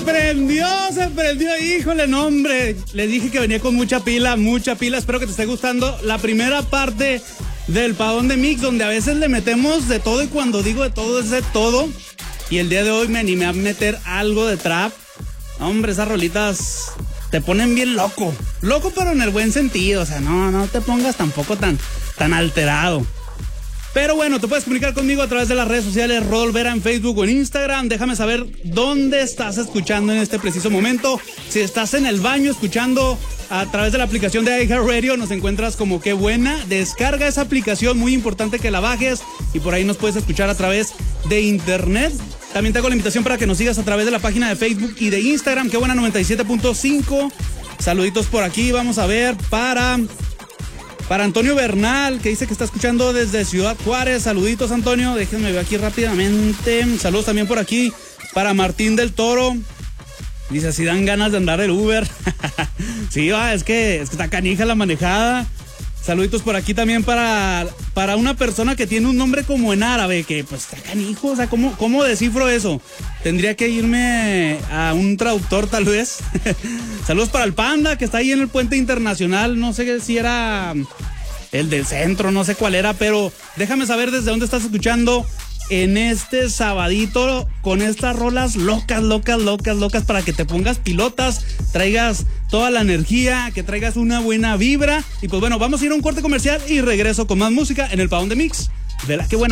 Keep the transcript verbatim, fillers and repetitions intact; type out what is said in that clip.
prendió, se prendió, híjole, no, hombre. Les dije que venía con mucha pila, mucha pila. Espero que te esté gustando la primera parte del Padón de Mix, donde a veces le metemos de todo, y cuando digo de todo es de todo. Y el día de hoy me animé a meter algo de trap. Hombre, esas rolitas te ponen bien loco. Loco, pero en el buen sentido. O sea, no, no te pongas tampoco tan, tan alterado. Pero bueno, te puedes comunicar conmigo a través de las redes sociales, Rodolfo Vera en Facebook o en Instagram. Déjame saber dónde estás escuchando en este preciso momento. Si estás en el baño escuchando a través de la aplicación de iHeartRadio, nos encuentras como Qué Buena. Descarga esa aplicación, muy importante que la bajes, y por ahí nos puedes escuchar a través de internet. También te hago la invitación para que nos sigas a través de la página de Facebook y de Instagram, Qué Buena noventa y siete punto cinco. Saluditos por aquí, vamos a ver, para... Para Antonio Bernal, que dice que está escuchando desde Ciudad Juárez. Saluditos, Antonio. Déjenme ver aquí rápidamente. Saludos también por aquí para Martín del Toro. Dice, si dan ganas de andar el Uber. Sí, va, es que, es que está canija la manejada. Saluditos por aquí también para, para una persona que tiene un nombre como en árabe, que pues está canijo. O sea, ¿cómo, cómo descifro eso? Tendría que irme a un traductor tal vez. Saludos para el Panda, que está ahí en el puente internacional. No sé si era el del centro, no sé cuál era, pero déjame saber desde dónde estás escuchando en este sabadito con estas rolas locas, locas, locas, locas, para que te pongas pilotas, traigas toda la energía, que traigas una buena vibra. Y pues bueno, vamos a ir a un corte comercial y regreso con más música en el Padón de Mix de la Qué Buena.